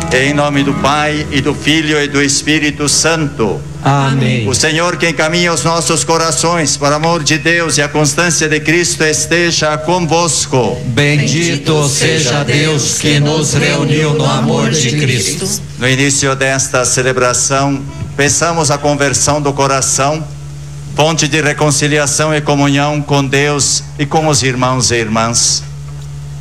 Em nome do Pai, e do Filho, e do Espírito Santo. Amém. O Senhor que encaminha os nossos corações para o amor de Deus e a constância de Cristo esteja convosco. Bendito seja Deus que nos reuniu no amor de Cristo. No início desta celebração, peçamos a conversão do coração, fonte de reconciliação e comunhão com Deus e com os irmãos e irmãs.